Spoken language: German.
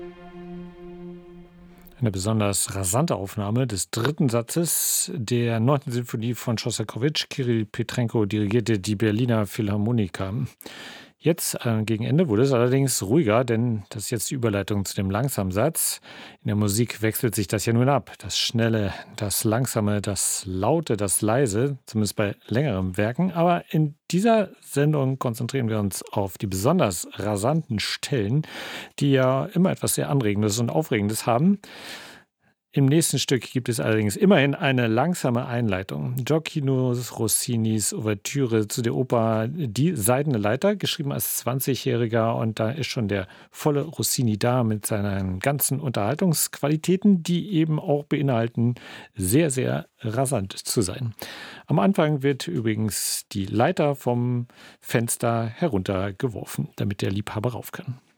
Eine besonders rasante Aufnahme des dritten Satzes der neunten Sinfonie von Schostakowitsch. Kirill Petrenko dirigierte die Berliner Philharmoniker. Jetzt, gegen Ende, wurde es allerdings ruhiger, denn das ist jetzt die Überleitung zu dem Langsamsatz. In der Musik wechselt sich das ja nun ab. Das Schnelle, das Langsame, das Laute, das Leise, zumindest bei längeren Werken. Aber in dieser Sendung konzentrieren wir uns auf die besonders rasanten Stellen, die ja immer etwas sehr Anregendes und Aufregendes haben. Im nächsten Stück gibt es allerdings immerhin eine langsame Einleitung. Gioacchino Rossinis Ouvertüre zu der Oper Die Seidene Leiter, geschrieben als 20-Jähriger. Und da ist schon der volle Rossini da mit seinen ganzen Unterhaltungsqualitäten, die eben auch beinhalten, sehr, sehr rasant zu sein. Am Anfang wird übrigens die Leiter vom Fenster heruntergeworfen, damit der Liebhaber rauf kann.